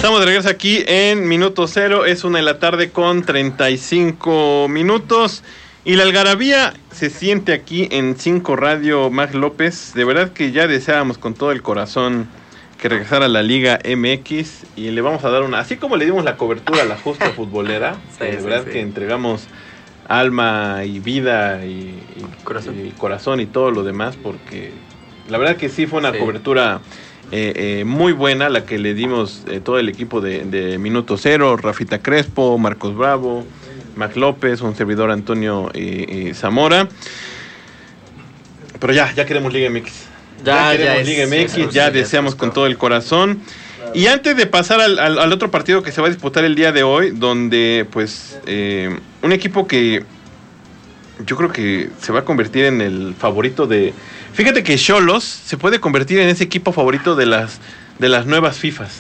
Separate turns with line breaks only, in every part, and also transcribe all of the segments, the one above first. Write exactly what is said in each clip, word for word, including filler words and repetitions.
Estamos de regreso aquí en Minuto Cero. Es una de la tarde con treinta y cinco minutos. Y la algarabía se siente aquí en cinco Radio. Mag López, de verdad que ya deseábamos con todo el corazón que regresara a la Liga M X. Y le vamos a dar una, así como le dimos la cobertura a la justa futbolera, sí, de sí, verdad sí. que entregamos alma y vida y, y, corazón. y corazón y todo lo demás, porque la verdad que sí fue una sí. cobertura eh, eh, muy buena la que le dimos eh, todo el equipo de, de Minuto Cero, Rafita Crespo, Marcos Bravo, Mac López, un servidor Antonio eh, eh, Zamora. Pero ya, ya queremos Liga M X. Ya, ya queremos ya Liga es, M X, sí, ya sí, deseamos sí, con todo el corazón. Y antes de pasar al, al, al otro partido que se va a disputar el día de hoy, donde pues eh, un equipo que yo creo que se va a convertir en el favorito de... Fíjate que Xolos se puede convertir en ese equipo favorito de las, de las nuevas FIFAs.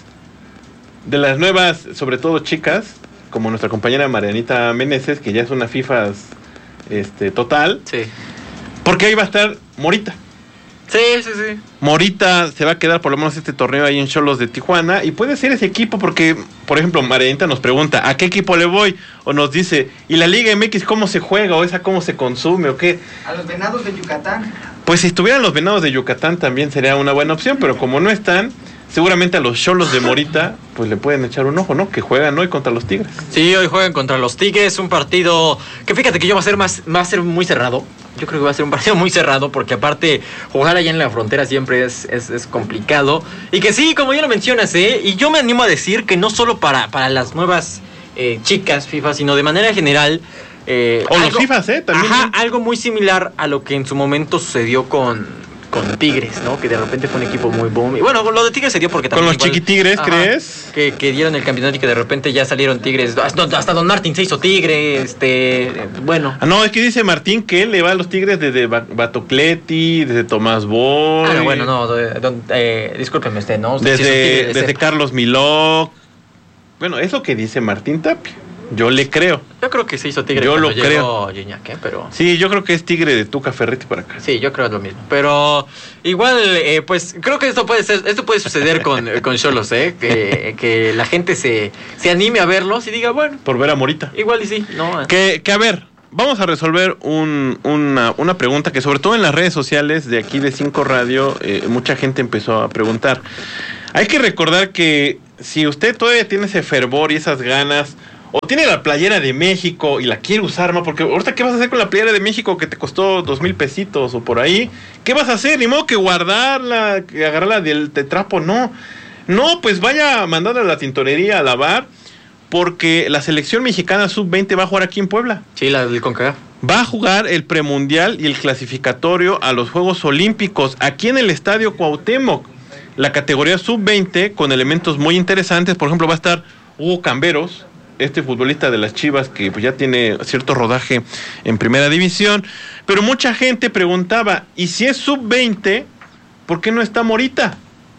De las nuevas, sobre todo chicas, como nuestra compañera Marianita Meneses, que ya es una FIFA este, total.
Sí.
Porque ahí va a estar Morita.
Sí, sí, sí.
Morita se va a quedar por lo menos este torneo ahí en Xolos de Tijuana y puede ser ese equipo porque, por ejemplo, Marianita nos pregunta ¿a qué equipo le voy? O nos dice, ¿y la Liga M X cómo se juega? ¿O esa cómo se consume? ¿O qué?
A los Venados de Yucatán.
Pues si estuvieran los Venados de Yucatán también sería una buena opción, pero como no están, seguramente a los Xolos de Morita pues le pueden echar un ojo, ¿no? Que juegan hoy contra los Tigres.
Sí, hoy juegan contra los Tigres, un partido que fíjate que yo va a ser más va a ser muy cerrado. Yo creo que va a ser un partido muy cerrado porque aparte jugar allá en la frontera siempre es, es, es complicado. Y que sí, como ya lo mencionas, ¿eh? Y yo me animo a decir que no solo para, para las nuevas eh, chicas FIFA, sino de manera general. Eh,
o
algo,
los FIFAs, ¿eh? También.
Ajá, algo muy similar a lo que en su momento sucedió con... con Tigres, ¿no? Que de repente fue un equipo muy boom. Y bueno, lo de Tigres se dio porque también...
¿Con los igual, chiquitigres, ajá, crees?
Que, que dieron el campeonato y que de repente ya salieron Tigres. Hasta, hasta Don Martín se hizo Tigre, este... Bueno.
Ah, no, es que dice Martín que él le va a los Tigres desde Batocleti, desde Tomás Boy.
Ah, no, bueno, no, don, eh, discúlpeme usted, ¿no? Usted
desde
sí tigre,
desde, desde Carlos Miló. Bueno, eso que dice Martín Tapia. Yo le creo.
Yo creo que se hizo Tigre.
Yo lo creo.
Gignac, ¿eh? Pero...
Sí, yo creo que es Tigre de Tuca Ferretti para acá.
Sí, yo creo lo mismo. Pero igual, eh, pues creo que esto puede ser, esto puede suceder con con Xolos, ¿eh? Que, que la gente se, se anime a verlos y diga, bueno.
Por ver a Morita.
Igual y sí, ¿no?
Que, que a ver, vamos a resolver un, una, una pregunta que sobre todo en las redes sociales de aquí de cinco Radio, eh, mucha gente empezó a preguntar. Hay que recordar que si usted todavía tiene ese fervor y esas ganas... O tiene la playera de México y la quiere usar, ¿no? Porque ahorita, ¿qué vas a hacer con la playera de México que te costó dos mil pesitos o por ahí? ¿Qué vas a hacer? Ni modo que guardarla, que agarrarla del tetrapo, no. No, pues vaya a mandarla a la tintorería a lavar, porque la selección mexicana sub veinte va a jugar aquí en Puebla.
Sí, la del CONCACAF.
Va a jugar el premundial y el clasificatorio a los Juegos Olímpicos aquí en el Estadio Cuauhtémoc. La categoría sub veinte con elementos muy interesantes, por ejemplo, va a estar Hugo Camberos, este futbolista de las Chivas que pues, ya tiene cierto rodaje en primera división, pero mucha gente preguntaba, ¿y si es sub veinte, por qué no está Morita?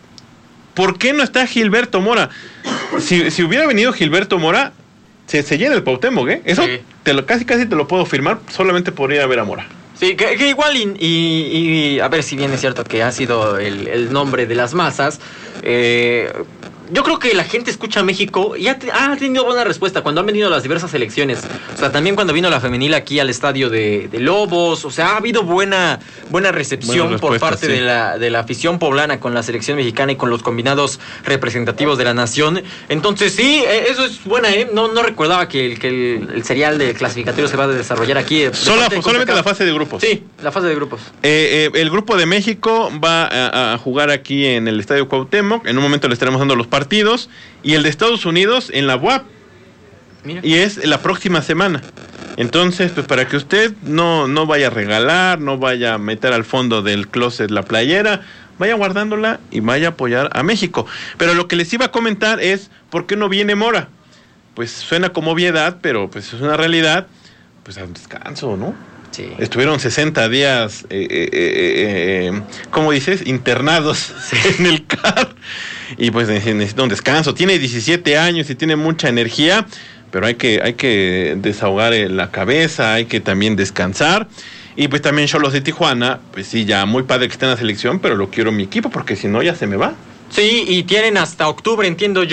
¿Por qué no está Gilberto Mora? Si, si hubiera venido Gilberto Mora, se, se llena el Cuauhtémoc, ¿eh? Eso sí. te lo, casi casi te lo puedo firmar, solamente podría ver a Mora.
Sí, que, que igual, y, y, y a ver si bien es cierto que ha sido el, el nombre de las masas, eh... yo creo que la gente escucha a México y ha, ha tenido buena respuesta cuando han venido las diversas selecciones. O sea, también cuando vino la femenil aquí al estadio de, de Lobos. O sea, ha habido buena buena recepción por parte sí. de la de la afición poblana con la selección mexicana y con los combinados representativos de la nación. Entonces, sí, eso es buena, ¿eh? No, no recordaba que, el, que el, el serial de clasificatorio se va a desarrollar aquí. De
Sola, de solamente la fase de grupos.
Sí, la fase de grupos.
Eh, eh, el grupo de México va a, a jugar aquí en el estadio Cuauhtémoc. En un momento le estaremos dando los partidos, y el de Estados Unidos en la U A P. Mira. Y es la próxima semana. Entonces, pues para que usted no, no vaya a regalar, no vaya a meter al fondo del closet la playera, vaya guardándola y vaya a apoyar a México. Pero lo que les iba a comentar es, ¿por qué no viene Mora? Pues suena como obviedad, pero pues es una realidad, pues a un descanso, ¿no?
Sí.
Estuvieron sesenta días, eh, eh, eh, eh, ¿cómo dices? Internados sí. en el C A R. Y pues necesita un descanso. Tiene diecisiete años y tiene mucha energía, pero hay que, hay que desahogar la cabeza, hay que también descansar. Y pues también Xolos de Tijuana, pues sí, ya muy padre que esté en la selección, pero lo quiero en mi equipo porque si no ya se me va.
Sí, y tienen hasta octubre, entiendo yo,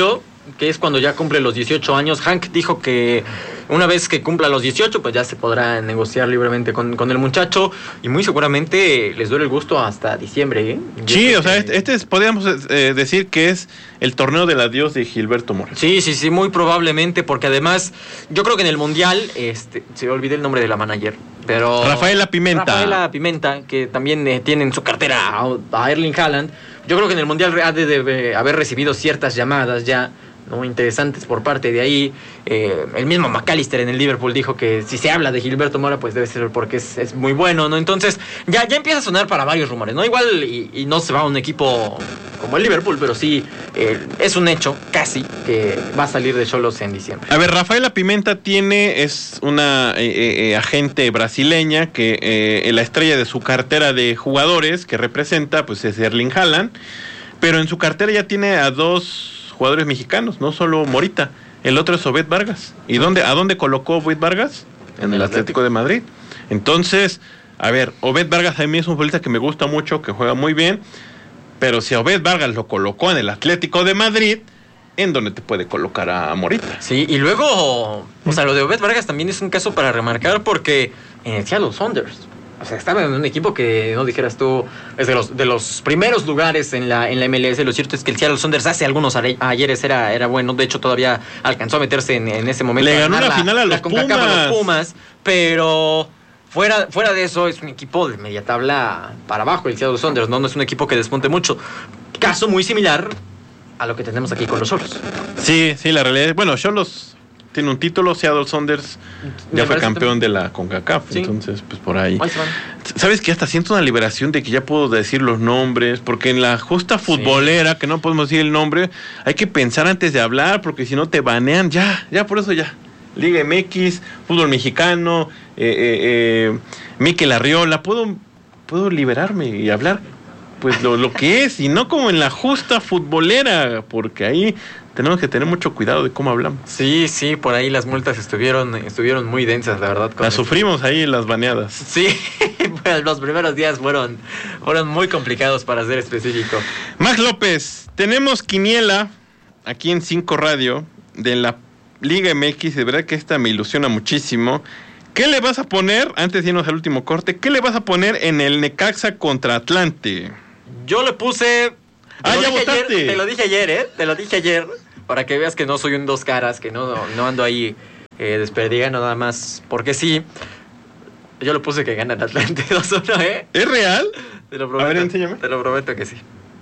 que es cuando ya cumple los dieciocho años. Hank dijo que una vez que cumpla los dieciocho, pues ya se podrá negociar libremente con, con el muchacho, y muy seguramente les duele el gusto hasta diciembre, ¿eh?
Sí, o sea, este, este es, podríamos eh, decir que es el torneo del adiós de Gilberto Mora.
Sí, sí, sí, muy probablemente, porque además yo creo que en el Mundial, este, se me olvidé el nombre de la manager, pero...
Rafaela Pimenta.
Rafaela Pimenta, que también eh, tiene en su cartera a, a Erling Haaland. Yo creo que en el Mundial ha de, de haber recibido ciertas llamadas ya, ¿no?, interesantes por parte de ahí. Eh, el mismo McAllister en el Liverpool dijo que si se habla de Gilberto Mora, pues debe ser porque es, es muy bueno, ¿no? Entonces ya, ya empieza a sonar para varios rumores, ¿no? Igual y, y no se va a un equipo como el Liverpool, pero sí eh, es un hecho, casi, que va a salir de Xolos en diciembre.
A ver, Rafaela Pimenta tiene, es una eh, eh, agente brasileña que eh, la estrella de su cartera de jugadores que representa, pues es Erling Haaland, pero en su cartera ya tiene a dos jugadores mexicanos, no solo Morita, el otro es Obed Vargas. ¿Y dónde, a dónde colocó Obed Vargas? En el Atlético de Madrid. Entonces, a ver, Obed Vargas a mí es un futbolista que me gusta mucho, que juega muy bien, pero si a Obed Vargas lo colocó en el Atlético de Madrid, ¿en dónde te puede colocar a Morita?
Sí, y luego, o sea, lo de Obed Vargas también es un caso para remarcar, porque en el Seattle Sounders, o sea, estaba en un equipo que, no dijeras tú, es de los, de los primeros lugares en la, en la M L S. Lo cierto es que el Seattle Sounders hace algunos ayeres era, era bueno. De hecho, todavía alcanzó a meterse en, en ese momento.
Le ganó la, la final a los, Pumas.
a los Pumas. Pero fuera, fuera de eso, es un equipo de media tabla para abajo, el Seattle Sounders, ¿no? No es un equipo que despunte mucho. Caso muy similar a lo que tenemos aquí con los Xolos.
Sí, sí, la realidad es, bueno, Xolos tiene un título, Seattle Sounders ya fue campeón también de la CONCACAF, sí. Entonces pues por ahí. ¿Sabes que hasta siento una liberación de que ya puedo decir los nombres? Porque en la justa futbolera, sí, que no podemos decir el nombre, hay que pensar antes de hablar, porque si no te banean, ya, ya por eso ya. Liga M X, fútbol mexicano, eh, eh, eh, Mikel Arriola, puedo, puedo liberarme y hablar pues lo, lo que es, y no como en la justa futbolera, porque ahí tenemos que tener mucho cuidado de cómo hablamos.
Sí, sí, por ahí las multas estuvieron estuvieron muy densas, la verdad.
Las sufrimos ahí, las baneadas.
Sí, pues los primeros días fueron, fueron muy complicados, para ser específico.
Max López, tenemos quiniela aquí en cinco Radio de la Liga M X, de verdad que esta me ilusiona muchísimo. ¿Qué le vas a poner, antes de irnos al último corte, qué le vas a poner en el Necaxa contra Atlante?
Yo le puse...
Ah, ya votaste.
Ayer, te lo dije ayer, ¿eh? Te lo dije ayer, para que veas que no soy un dos caras, que no, no ando ahí eh, desperdigando nada más, porque sí. Yo le puse que gana el Atlante dos uno, ¿eh?
¿Es real?
Te lo prometo.
A ver, enséñame.
Te lo prometo que sí.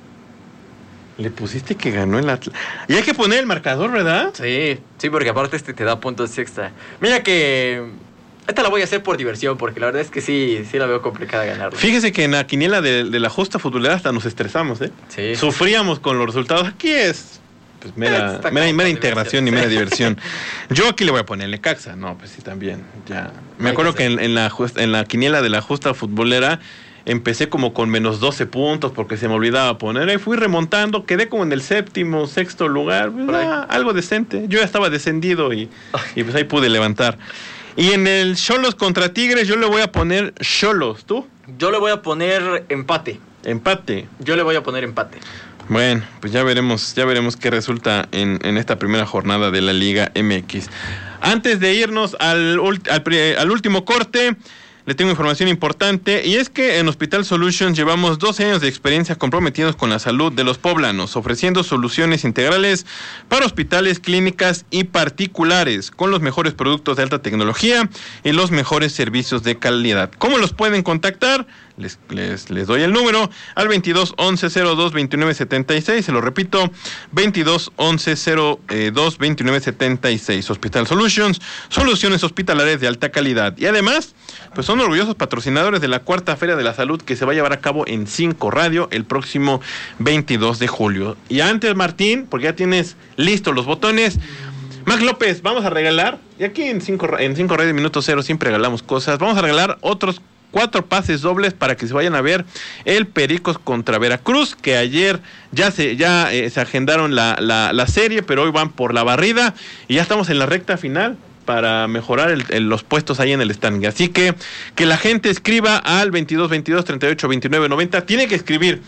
Le pusiste que ganó el Atlante. Y hay que poner el marcador, ¿verdad?
Sí, sí, porque aparte este te da puntos extra. Mira que... Esta la voy a hacer por diversión, porque la verdad es que sí, sí la veo complicada ganarla.
Fíjese que en la quiniela de, de la justa futbolera hasta nos estresamos, ¿eh?
Sí.
Sufríamos con los resultados. Aquí es pues mera, mera, mera integración y mera diversión. Yo aquí le voy a poner el Necaxa. No, pues sí, también. Ya. Me
Hay
acuerdo
que
que en, en, la justa, en la quiniela de la justa futbolera empecé como con menos doce puntos porque se me olvidaba poner. Y fui remontando, quedé como en el séptimo, sexto lugar. Pues, ah, algo decente. Yo ya estaba descendido y, y pues ahí pude levantar. Y en el Xolos contra Tigres yo le voy a poner Xolos, ¿tú?
Yo le voy a poner empate.
Empate.
Yo le voy a poner empate.
Bueno, pues ya veremos, ya veremos qué resulta en, en esta primera jornada de la Liga M X. Antes de irnos al, al, al último corte, le tengo información importante, y es que en Hospital Solutions llevamos doce años de experiencia comprometidos con la salud de los poblanos, ofreciendo soluciones integrales para hospitales, clínicas y particulares, con los mejores productos de alta tecnología y los mejores servicios de calidad. ¿Cómo los pueden contactar? Les, les, les doy el número al veintidós once cero dos veintinueve setenta y seis, se lo repito, veintidós once cero dos veintinueve setenta y seis. Hospital Solutions, soluciones hospitalarias de alta calidad. Y además, pues son orgullosos patrocinadores de la Cuarta Feria de la Salud, que se va a llevar a cabo en cinco Radio el próximo veintidós de julio. Y antes, Martín, porque ya tienes listos los botones, Max López, vamos a regalar, y aquí en cinco en cinco Radio Minuto Cero siempre regalamos cosas, vamos a regalar otros cuatro pases dobles para que se vayan a ver el Pericos contra Veracruz, que ayer ya se ya eh, se agendaron la, la, la serie, pero hoy van por la barrida y ya estamos en la recta final para mejorar el, el, los puestos ahí en el standing. Así que que la gente escriba al veintidós veintidós treinta y ocho veintinueve noventa. Tiene que escribir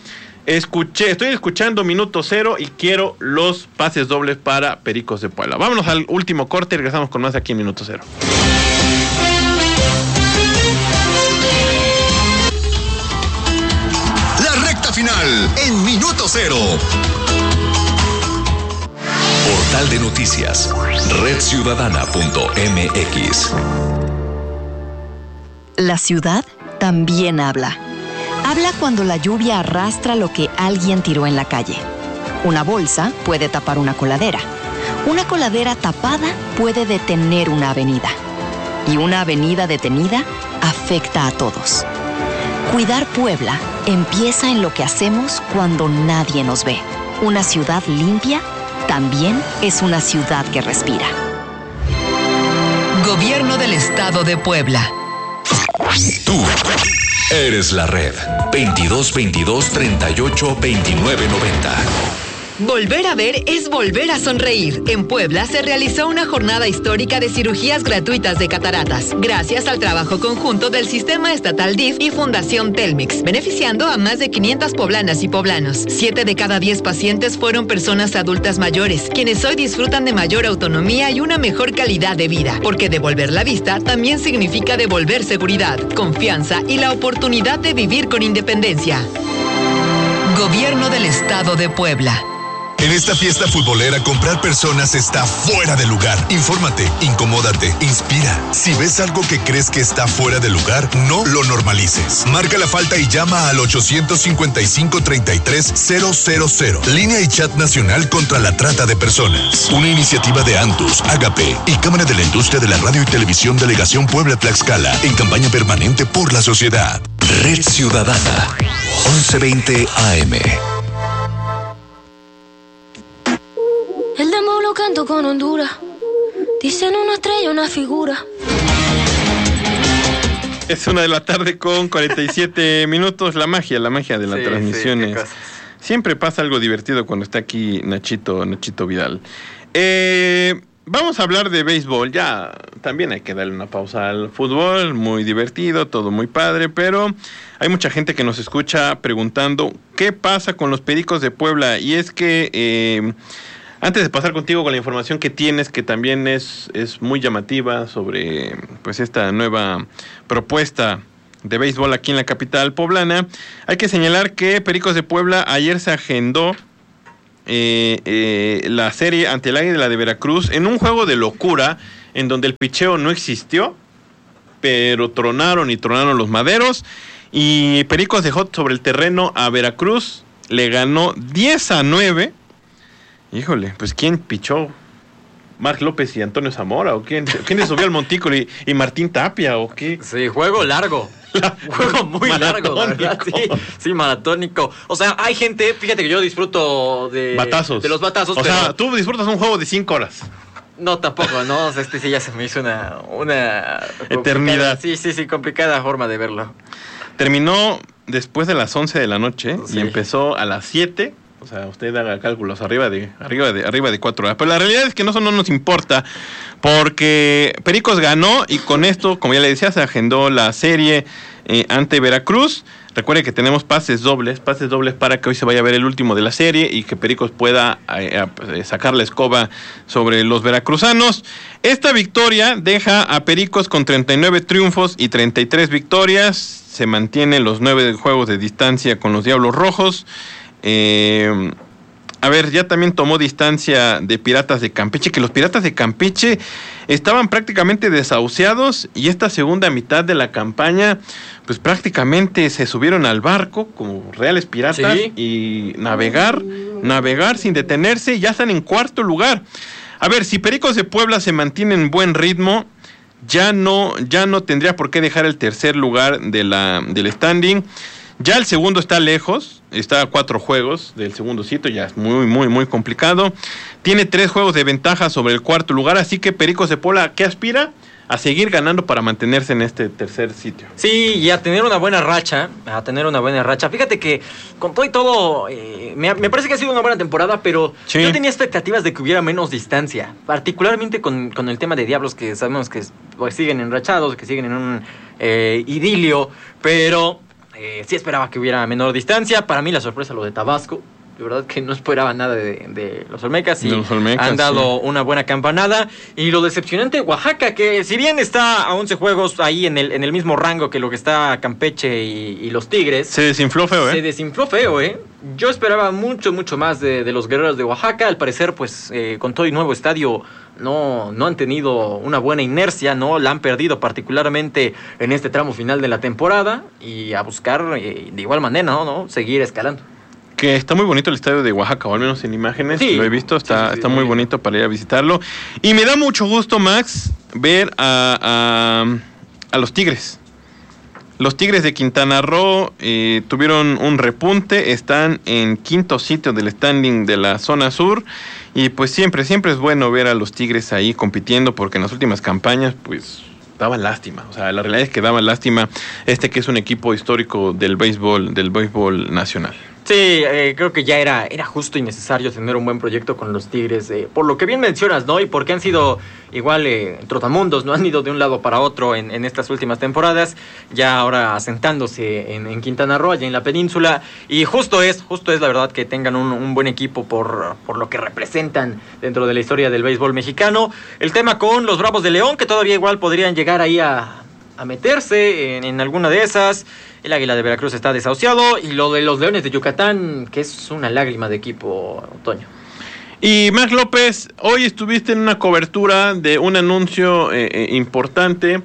Escuché, estoy escuchando Minuto Cero y quiero los pases dobles para Pericos de Puebla. Vámonos al último corte y regresamos con más aquí en Minuto Cero.
La recta final en Minuto Cero. Portal de noticias, red ciudadana punto m x.
La ciudad también habla. Habla cuando la lluvia arrastra lo que alguien tiró en la calle. Una bolsa puede tapar una coladera. Una coladera tapada puede detener una avenida. Y una avenida detenida afecta a todos. Cuidar Puebla empieza en lo que hacemos cuando nadie nos ve. Una ciudad limpia también es una ciudad que respira. Gobierno del Estado de Puebla.
Tú eres la red. veintidós veintidós treinta y ocho veintinueve noventa.
Volver a ver es volver a sonreír. En Puebla se realizó una jornada histórica de cirugías gratuitas de cataratas, gracias al trabajo conjunto del Sistema Estatal D I F y Fundación Telmex, beneficiando a más de quinientas poblanas y poblanos. Siete de cada diez pacientes fueron personas adultas mayores, quienes hoy disfrutan de mayor autonomía y una mejor calidad de vida, porque devolver la vista también significa devolver seguridad, confianza y la oportunidad de vivir con independencia.
Gobierno del Estado de Puebla.
En esta fiesta futbolera, comprar personas está fuera de lugar. Infórmate, incomódate, inspira. Si ves algo que crees que está fuera de lugar, no lo normalices. Marca la falta y llama al ochocientos cincuenta y cinco treinta y tres cero cero cero. Línea y chat nacional contra la trata de personas. Una iniciativa de Antus, Agape y Cámara de la Industria de la Radio y Televisión Delegación Puebla-Tlaxcala en campaña permanente por la sociedad. Red Ciudadana, once veinte A M.
El demo lo canto con Honduras. Dicen una estrella, una figura.
Es una de la tarde con cuarenta y siete minutos. La magia, la magia de las
Sí,
transmisiones.
sí,
Siempre pasa algo divertido cuando está aquí Nachito, Nachito Vidal. Eh, vamos a hablar de béisbol. Ya también hay que darle una pausa al fútbol. Muy divertido, todo muy padre, pero hay mucha gente que nos escucha preguntando ¿qué pasa con los Pericos de Puebla? Y es que... Eh, Antes de pasar contigo con la información que tienes, que también es, es muy llamativa sobre pues esta nueva propuesta de béisbol aquí en la capital poblana, hay que señalar que Pericos de Puebla ayer se agendó eh, eh, la serie ante el Águila de Veracruz en un juego de locura en donde el picheo no existió, pero tronaron y tronaron los maderos y Pericos dejó sobre el terreno a Veracruz, le ganó diez a nueve. Híjole, pues ¿quién pichó? ¿Marc López y Antonio Zamora? ¿O quién? ¿Quién se subió al montículo? ¿Y, y Martín Tapia? ¿O qué?
Sí, juego largo. Juego muy largo, ¿verdad? Sí, sí, maratónico. O sea, hay gente, fíjate que yo disfruto de...
Batazos.
De los batazos,
O
pero...
sea, tú disfrutas un juego de cinco horas.
No, tampoco, no. O sea, este sí ya se me hizo una... una
eternidad.
Sí, sí, sí, complicada forma de verlo.
Terminó después de las once de la noche
Sí.
y empezó a las siete. O sea, usted haga cálculos arriba de arriba de arriba de cuatro horas. Pero la realidad es que no, eso no nos importa porque Pericos ganó y con esto, como ya le decía, se agendó la serie eh, ante Veracruz. Recuerde que tenemos pases dobles, pases dobles para que hoy se vaya a ver el último de la serie y que Pericos pueda eh, eh, sacar la escoba sobre los veracruzanos. Esta victoria deja a Pericos con treinta y nueve triunfos y treinta y tres victorias. Se mantienen los nueve juegos de distancia con los Diablos Rojos. Eh, a ver, ya también tomó distancia de Piratas de Campeche, que los Piratas de Campeche estaban prácticamente desahuciados y esta segunda mitad de la campaña, pues prácticamente se subieron al barco como reales piratas
Sí.
y navegar, navegar sin detenerse, ya están en cuarto lugar. A ver, si Pericos de Puebla se mantiene en buen ritmo, ya no, ya no tendría por qué dejar el tercer lugar de la, del standing. Ya el segundo está lejos, está a cuatro juegos del segundo sitio, ya es muy, muy, muy complicado. Tiene tres juegos de ventaja sobre el cuarto lugar, así que Pericos de Puebla, ¿qué aspira? A seguir ganando para mantenerse en este tercer sitio.
Sí, y a tener una buena racha, a tener una buena racha. Fíjate que con todo y todo, eh, me, me parece que ha sido una buena temporada, pero
Sí.
yo tenía expectativas de que hubiera menos distancia, particularmente con, con el tema de Diablos, que sabemos que pues, siguen enrachados, que siguen en un eh, idilio, pero Eh, sí esperaba que hubiera menor distancia. Para mí la sorpresa lo de Tabasco. De verdad que no esperaba nada de, de los Olmecas y
los Olmecas,
han dado
sí.
una buena campanada. Y lo decepcionante Oaxaca, que si bien está a once juegos ahí en el, en el mismo rango que lo que está Campeche y, y los Tigres.
Se desinfló feo, ¿eh?
Se desinfló feo, ¿eh? Yo esperaba mucho, mucho más de, de los guerreros de Oaxaca. Al parecer, pues, eh, con todo y nuevo estadio, no, no han tenido una buena inercia, ¿no? La han perdido particularmente en este tramo final de la temporada. Y a buscar, eh, de igual manera, ¿no? ¿no? Seguir escalando.
Que está muy bonito el estadio de Oaxaca, o al menos en imágenes, sí, lo he visto, está, sí, sí, está muy bonito para ir a visitarlo. Y me da mucho gusto, Max, ver a, a, a los Tigres. Los Tigres de Quintana Roo eh, tuvieron un repunte, están en quinto sitio del standing de la zona sur. Y pues siempre, siempre es bueno ver a los Tigres ahí compitiendo, porque en las últimas campañas, pues daban lástima. O sea, la realidad es que daban lástima este que es un equipo histórico del béisbol, del béisbol nacional.
Sí, eh, creo que ya era, era justo y necesario tener un buen proyecto con los Tigres, eh, por lo que bien mencionas, ¿no? Y porque han sido igual eh, trotamundos, ¿no? Han ido de un lado para otro en, en estas últimas temporadas, ya ahora asentándose en, en Quintana Roo, allá en la península, y justo es, justo es la verdad que tengan un, un buen equipo por, por lo que representan dentro de la historia del béisbol mexicano. El tema con los Bravos de León, que todavía igual podrían llegar ahí a, a meterse en, en alguna de esas. El Águila de Veracruz está desahuciado. Y lo de los Leones de Yucatán, que es una lágrima de equipo, Toño.
Y Max López, hoy estuviste en una cobertura de un anuncio eh, eh, importante.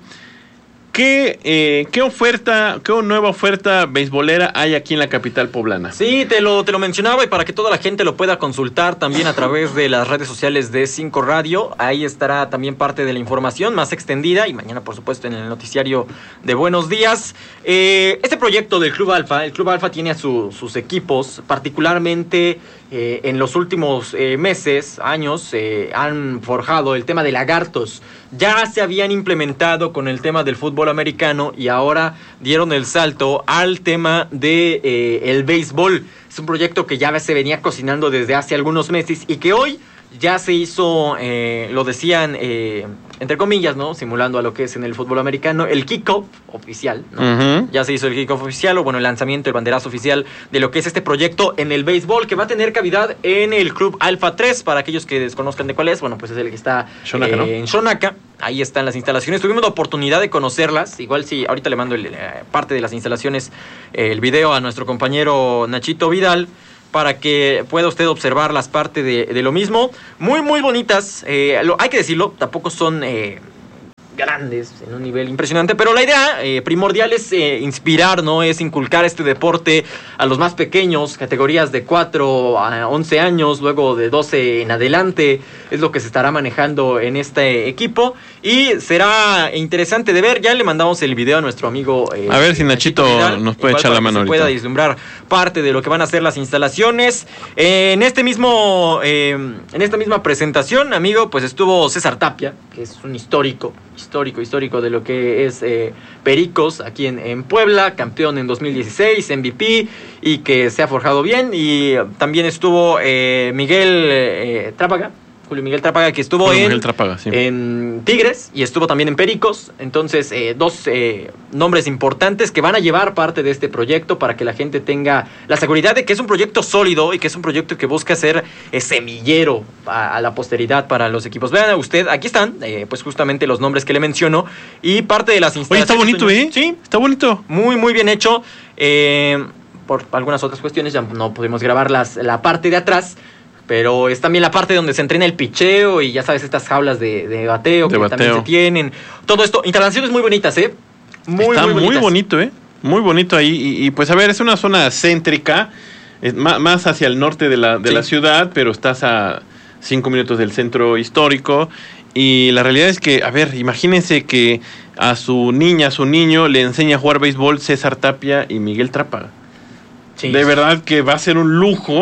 ¿Qué, eh, ¿Qué oferta, qué nueva oferta beisbolera hay aquí en la capital poblana?
Sí, te lo, te lo mencionaba, y para que toda la gente lo pueda consultar también a través de las redes sociales de cinco Radio, ahí estará también parte de la información más extendida, y mañana por supuesto en el noticiario de Buenos Días. Eh, este proyecto del Club Alfa, el Club Alfa tiene a su, sus equipos, particularmente eh, en los últimos eh, meses, años, eh, han forjado el tema de lagartos. Ya se habían implementado con el tema del fútbol americano y ahora dieron el salto al tema de eh, el béisbol. Es un proyecto que ya se venía cocinando desde hace algunos meses y que hoy ya se hizo, eh, lo decían eh, entre comillas, ¿no? Simulando a lo que es en el fútbol americano, el kickoff oficial, ¿no? Uh-huh. Ya se hizo el kickoff oficial, o bueno, el lanzamiento, el banderazo oficial de lo que es este proyecto en el béisbol, que va a tener cavidad en el Club Alfa tres. Para aquellos que desconozcan de cuál es, bueno, pues es el que está
Xonaca,
eh,
¿no?
en Xonaca. Ahí están las instalaciones. Tuvimos la oportunidad de conocerlas. Igual si ahorita le mando el, eh, parte de las instalaciones, eh, el video a nuestro compañero Nachito Vidal, para que pueda usted observar las partes de, de lo mismo. Muy, muy bonitas. Eh, lo, hay que decirlo, tampoco son eh, grandes en un nivel impresionante, pero la idea eh, primordial es eh, inspirar, ¿no? Es inculcar este deporte a los más pequeños, categorías de cuatro a once años, luego de doce en adelante. Es lo que se estará manejando en este equipo y será interesante de ver. Ya le mandamos el video a nuestro amigo eh,
a ver si Nachito, Nachito Vidal, nos puede echar la mano ahorita,
pueda vislumbrar parte de lo que van a ser las instalaciones. Eh, en este mismo eh, en esta misma presentación, amigo, pues estuvo César Tapia, que es un histórico histórico, histórico de lo que es eh, Pericos aquí en, en Puebla, campeón en dos mil dieciséis, M V P, y que se ha forjado bien. Y también estuvo eh, Miguel eh, Trápaga, Julio Miguel Trápaga, que estuvo en,
Trápaga, sí.
en Tigres y estuvo también en Pericos. Entonces, eh, dos eh, nombres importantes que van a llevar parte de este proyecto para que la gente tenga la seguridad de que es un proyecto sólido y que es un proyecto que busca ser eh, semillero a, a la posteridad para los equipos. Vean usted, aquí están, eh, pues justamente los nombres que le menciono y parte de las instalaciones.
Oye, está bonito, ¿eh?
Sí,
está bonito.
Muy, muy bien hecho. Eh, por algunas otras cuestiones ya no pudimos grabar las, la parte de atrás, pero es también la parte donde se entrena el picheo y ya sabes, estas jaulas de, de bateo
de
que
bateo.
también se tienen. Todo esto, instalaciones muy bonitas, ¿eh? Muy,
Está
muy,
muy bonito, ¿eh? Muy bonito ahí. Y, y pues a ver, es una zona céntrica, es más, más hacia el norte de la, de sí. la ciudad, pero estás a cinco minutos del centro histórico. Y la realidad es que, a ver, imagínense que a su niña, a su niño, le enseña a jugar béisbol César Tapia y Miguel Trápaga. Sí. De verdad que va a ser un lujo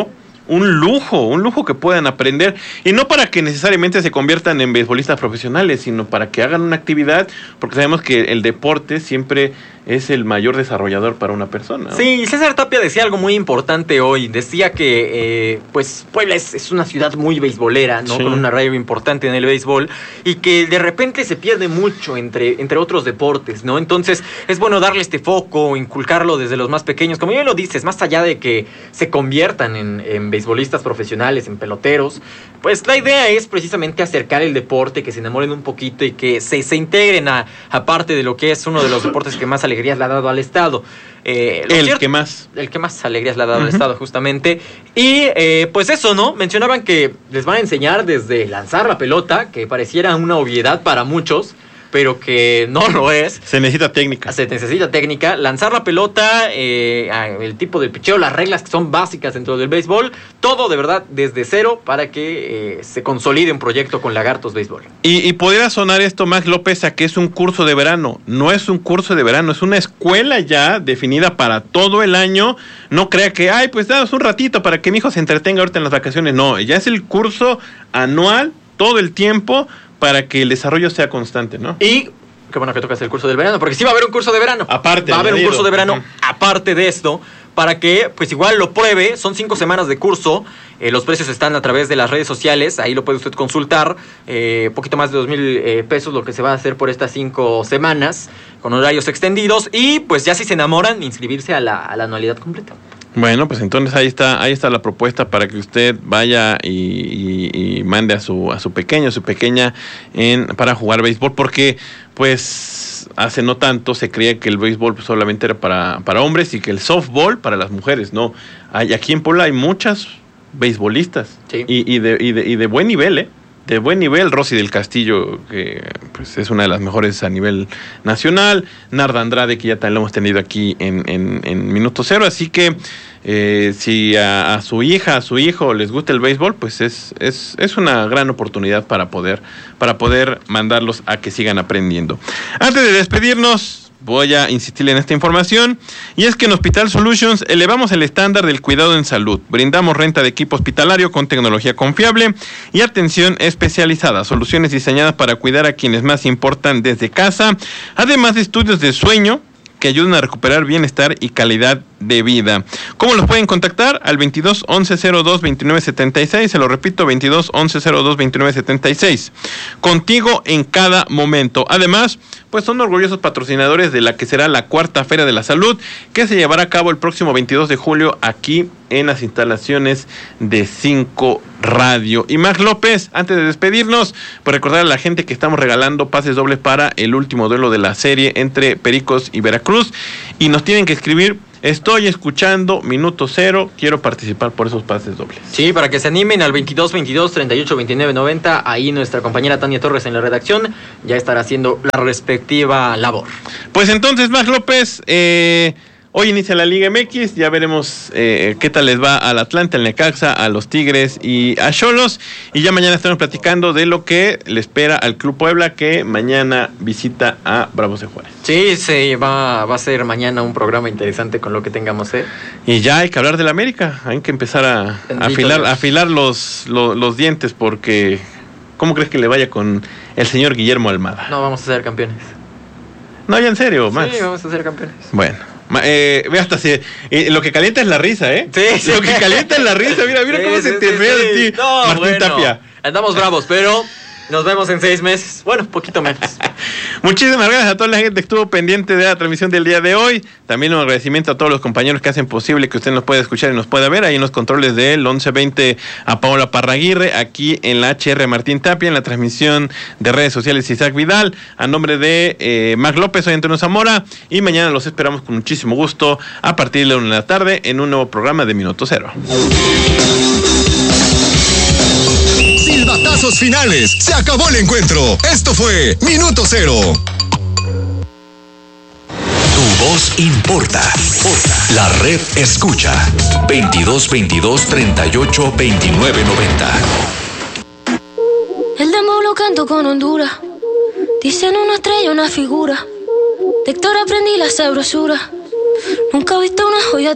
un lujo, un lujo que puedan aprender, y no para que necesariamente se conviertan en beisbolistas profesionales, sino para que hagan una actividad, porque sabemos que el deporte siempre es el mayor desarrollador para una persona, ¿no?
Sí, César Tapia decía algo muy importante hoy. Decía que eh, pues Puebla es, es una ciudad muy beisbolera, ¿no? Sí. Con un arraigo importante en el béisbol, y que de repente se pierde mucho entre, entre otros deportes, ¿no? Entonces es bueno darle este foco, inculcarlo desde los más pequeños. Como ya lo dices, más allá de que se conviertan en, en beisbolistas profesionales, en peloteros, pues la idea es precisamente acercar el deporte, que se enamoren un poquito y que se, se integren a, a parte de lo que es uno de los deportes que más alegrías le ha dado al Estado. Eh,
el
cierto,
que más.
El que más alegrías le ha dado uh-huh. al Estado, justamente. Y eh, pues eso, ¿no? Mencionaban que les van a enseñar desde lanzar la pelota, que pareciera una obviedad para muchos, pero que no lo es.
Se necesita técnica.
Se necesita técnica. Lanzar la pelota, eh, el tipo de picheo, las reglas que son básicas dentro del béisbol, todo de verdad desde cero para que eh, se consolide un proyecto con Lagartos Béisbol.
Y, y podría sonar esto, Max López, a que es un curso de verano. No es un curso de verano, es una escuela ya definida para todo el año. No crea que, ay, pues danos un ratito para que mi hijo se entretenga ahorita en las vacaciones. No, ya es el curso anual, todo el tiempo, para que el desarrollo sea constante, ¿no?
Y qué bueno que tocas el curso del verano, porque sí va a haber un curso de verano.
Aparte.
Va a haber
añadido.
un curso de verano,
uh-huh.
aparte de esto, para que pues igual lo pruebe. Son cinco semanas de curso. Eh, los precios están a través de las redes sociales, ahí lo puede usted consultar. Eh, poquito más de dos mil eh, pesos lo que se va a hacer por estas cinco semanas, con horarios extendidos. Y pues ya si se enamoran, inscribirse a la, a la anualidad completa.
Bueno, pues entonces ahí está, ahí está la propuesta para que usted vaya y, y, y mande a su a su pequeño, a su pequeña en para jugar béisbol, porque pues hace no tanto se creía que el béisbol solamente era para, para hombres y que el softball para las mujeres. No, hay, aquí en Puebla hay muchas beisbolistas, sí. y, y, de, y, de, y de buen nivel, ¿eh? De buen nivel. Rosy del Castillo, que pues es una de las mejores a nivel nacional, Narda Andrade, que ya también lo hemos tenido aquí en, en, en Minuto Cero, así que eh, si a, a su hija, a su hijo les gusta el béisbol, pues es, es, es una gran oportunidad para poder, para poder mandarlos a que sigan aprendiendo. Antes de despedirnos, voy a insistir en esta información, y es que en Hospital Solutions elevamos el estándar del cuidado en salud. Brindamos renta de equipo hospitalario con tecnología confiable y atención especializada, soluciones diseñadas para cuidar a quienes más importan desde casa, además de estudios de sueño que ayudan a recuperar bienestar y calidad de vida. ¿Cómo los pueden contactar? Al veintidós once cero dos veintinueve setenta y seis, se lo repito, veintidós once cero dos veintinueve setenta y seis. Contigo en cada momento. Además, pues son orgullosos patrocinadores de la que será la cuarta Feria de la Salud, que se llevará a cabo el próximo veintidós de julio aquí en las instalaciones de cinco Radio. Y Max López, antes de despedirnos, pues recordar a la gente que estamos regalando pases dobles para el último duelo de la serie entre Pericos y Veracruz, y nos tienen que escribir: estoy escuchando Minuto Cero, quiero participar por esos pases dobles.
Sí, para que se animen al veintidós veintidós treinta y ocho veintinueve noventa. Ahí nuestra compañera Tania Torres en la redacción ya estará haciendo la respectiva labor.
Pues entonces, Max López, eh, hoy inicia la Liga M X, ya veremos eh, qué tal les va al Atlante, al Necaxa, a los Tigres y a Xolos, y ya mañana estaremos platicando de lo que le espera al Club Puebla, que mañana visita a Bravos de Juárez.
Sí, sí, va, va a ser mañana un programa interesante con lo que tengamos, ¿eh?
Y ya hay que hablar de la América, hay que empezar a, a afilar, a afilar los, los, los dientes, porque ¿cómo crees que le vaya con el señor Guillermo Almada?
No, vamos a ser campeones.
No, ya en serio, Max.
Sí, vamos a ser campeones.
Bueno. Eh, ve hasta si, eh, lo que calienta es la risa, ¿eh?
Sí, sí.
Lo que calienta es la risa. Mira, mira sí, cómo sí, se te sí, ríe sí. de ti, no, Martín bueno, Tapia.
Andamos bravos, pero nos vemos en seis meses. Bueno, poquito menos.
Muchísimas gracias a toda la gente que estuvo pendiente de la transmisión del día de hoy. También un agradecimiento a todos los compañeros que hacen posible que usted nos pueda escuchar y nos pueda ver. Ahí en los controles del once veinte a Paola Parraguirre, aquí en la H R Martín Tapia, en la transmisión de redes sociales Isaac Vidal. A nombre de eh, Max López, soy Antonio Zamora, y mañana los esperamos con muchísimo gusto a partir de la una de la tarde en un nuevo programa de Minuto Cero.
Silbatazos finales. Se acabó el encuentro. Esto fue Minuto Cero. Tu voz importa. La red escucha. veintidós veintidós treinta y ocho veintinueve noventa.
El dembow lo canto con Honduras. Dicen una estrella, una figura. De Héctor aprendí la sabrosura. Nunca he visto una joya